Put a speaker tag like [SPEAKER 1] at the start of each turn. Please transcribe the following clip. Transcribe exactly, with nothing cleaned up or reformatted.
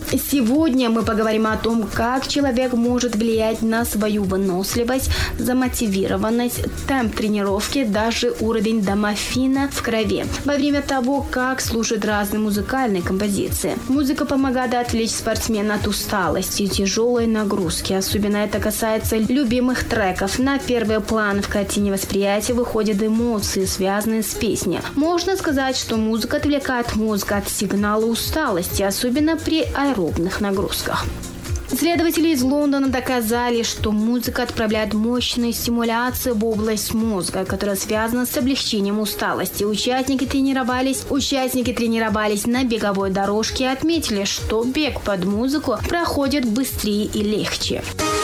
[SPEAKER 1] Сегодня мы поговорим о том, как человек может влиять на свою выносливость, замотивированность, темп тренировки, даже уровень домофина в крови. Во время того, как слушать разные музыкальные композиции. Музыка помогает отвлечь спортсмена от усталости и тяжелой нагрузки. Особенно это касается любимых треков. На первый план в картине восприятия выходят эмоции, связанные с песней. Можно сказать, что музыка отвлекает мозг от сигнала усталости, особенно при аэробных нагрузках. Исследователи из Лондона доказали, что музыка отправляет мощные стимуляции в область мозга, которая связана с облегчением усталости. Участники тренировались, участники тренировались на беговой дорожке и отметили, что бег под музыку проходит быстрее и легче.